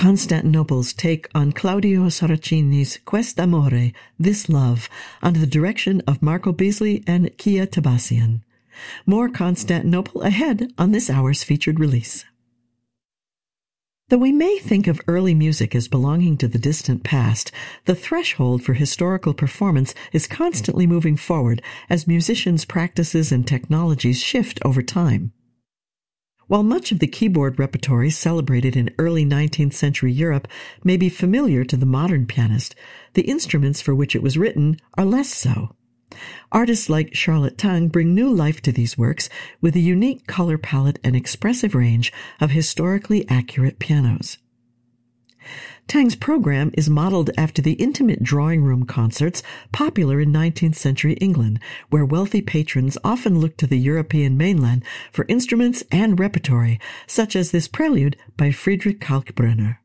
Constantinople's take on Claudio Saracini's Quest'amore, This Love, under the direction of Marco Beasley and Kia Tabassian. More Constantinople ahead on this hour's featured release. Though we may think of early music as belonging to the distant past, the threshold for historical performance is constantly moving forward as musicians' practices and technologies shift over time. While much of the keyboard repertory celebrated in early 19th century Europe may be familiar to the modern pianist, the instruments for which it was written are less so. Artists like Charlotte Tang bring new life to these works with a unique color palette and expressive range of historically accurate pianos. Tang's program is modeled after the intimate drawing room concerts popular in 19th century England, where wealthy patrons often looked to the European mainland for instruments and repertory, such as this prelude by Friedrich Kalkbrenner.